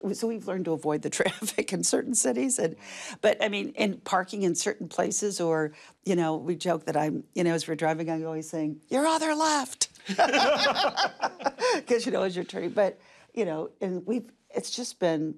So we've learned to avoid the traffic in certain cities, but I mean, and parking in certain places, or we joke that as we're driving, I'm always saying, "Your other left," because as you're turning. But and it's been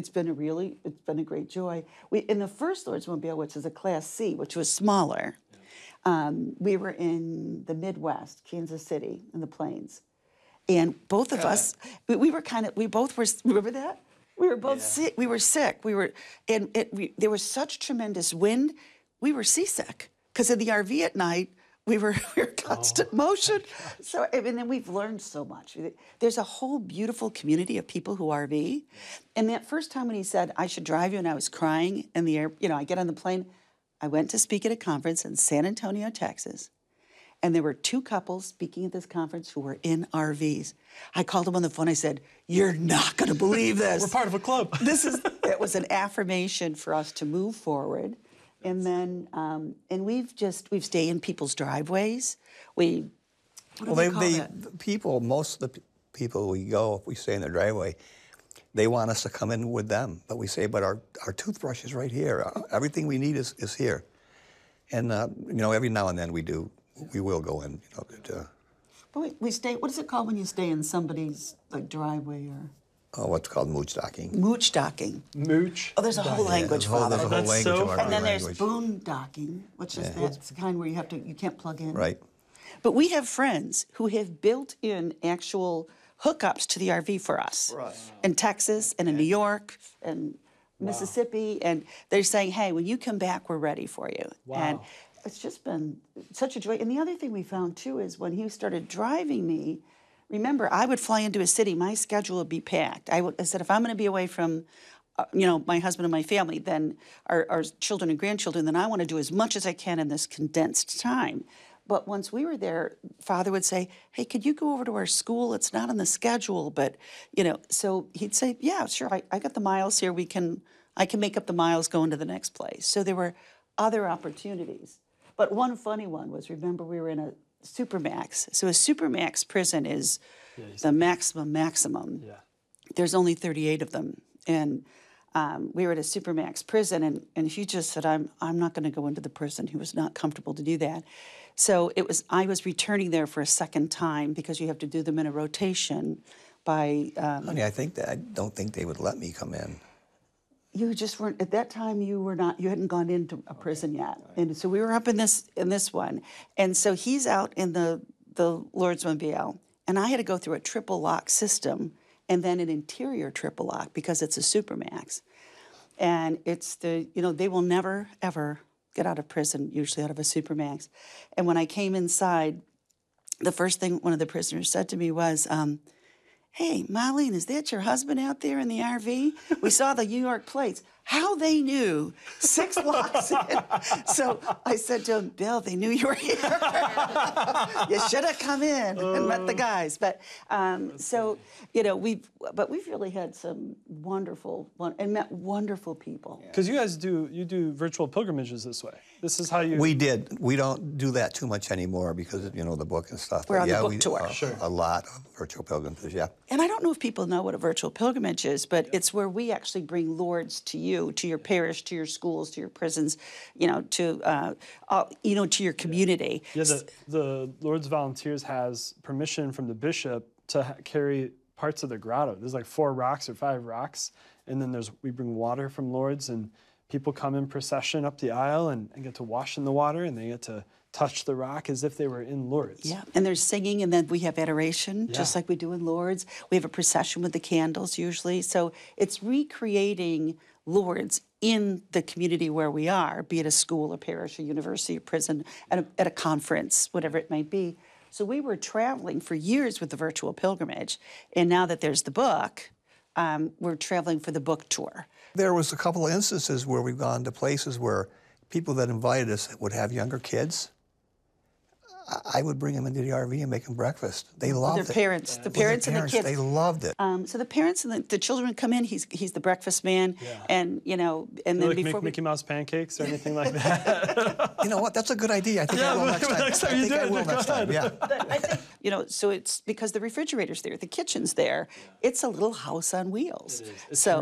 a great joy. In the first Lord's Mobile, which is a Class C, which was smaller, we were in the Midwest, Kansas City, in the Plains, and both of us, we both were. Remember that? We were both sick. We were sick. There was such tremendous wind. We were seasick because in the RV at night, we were constant motion. So, and then we've learned so much. There's a whole beautiful community of people who RV. And that first time when he said, I should drive you, and I was crying in the air, I get on the plane. I went to speak at a conference in San Antonio, Texas. And there were two couples speaking at this conference who were in RVs. I called them on the phone. I said, "You're not going to believe this. We're part of a club." It was an affirmation for us to move forward. And then, and we've stayed in people's driveways. Most of the people we stay in their driveway, they want us to come in with them. But we say, but our toothbrush is right here. Everything we need is here. And, every now and then we will go in, But we stay, what is it called when you stay in somebody's driveway or? Oh, what's called mooch docking. Mooch docking. Mooch. Oh, there's a whole language for There's a whole language so of our And then language. there's boondocking, which is that's the kind where you can't plug in. Right. But we have friends who have built in actual hookups to the RV for us. Right. In Texas and in New York and Mississippi. And they're saying, hey, when you come back, we're ready for you. Wow. And it's just been such a joy. And the other thing we found, too, is when he started driving me, remember, I would fly into a city, my schedule would be packed. I said, if I'm going to be away from, my husband and my family, then our children and grandchildren, then I want to do as much as I can in this condensed time. But once we were there, Father would say, hey, could you go over to our school? It's not on the schedule, but, so he'd say, yeah, sure, I got the miles here. I can make up the miles going to the next place. So there were other opportunities. But one funny one was, remember, we were in a Supermax. So a Supermax prison is the maximum. Yeah. There's only 38 of them. And we were at a Supermax prison, and he just said, I'm not going to go into the prison. He was not comfortable to do that. So I was returning there for a second time because you have to do them in a rotation by... Honey, I don't think they would let me come in. You just weren't, at that time you hadn't gone into a prison yet. Right. And so we were up in this one. And so he's out in the Lord's Mobile, and I had to go through a triple lock system and then an interior triple lock because it's a Supermax. And it's they will never, ever get out of prison, usually out of a Supermax. And when I came inside, the first thing one of the prisoners said to me was, hey, Marlene, is that your husband out there in the RV? We saw the New York plates. How they knew 6 locks in. So I said to him, Bill, they knew you were here. You should have come in and met the guys. But we've really had some wonderful and met wonderful people. Because you guys do virtual pilgrimages this way. This is how you... We did. We don't do that too much anymore because of, the book and stuff. We're on the book tour. Sure. A lot of virtual pilgrimages, yeah. And I don't know if people know what a virtual pilgrimage is, but it's where we actually bring Lords to you, to your parish, to your schools, to your prisons, to your community. Yeah, the Lord's Volunteers has permission from the bishop to carry parts of the grotto. There's like 4 rocks or 5 rocks, and then we bring water from Lord's, and people come in procession up the aisle and get to wash in the water, and they get to touch the rock as if they were in Lourdes. Yeah, and there's singing, and then we have adoration, just like we do in Lourdes. We have a procession with the candles, usually. So it's recreating Lourdes in the community where we are, be it a school, a parish, a university, a prison, at a conference, whatever it might be. So we were traveling for years with the virtual pilgrimage, and now that there's the book, we're traveling for the book tour. There was a couple of instances where we've gone to places where people that invited us would have younger kids. I would bring them into the RV and make them breakfast. They loved it. The parents and the kids. They loved it. So the parents and the children would come in. He's the breakfast man, and and then like before Mickey Mouse pancakes or anything like that. You know what? That's a good idea. I think I will next time. I think I will next time. Yeah. I think, so it's because the refrigerator's there, the kitchen's there. It's a little house on wheels. It is. It's so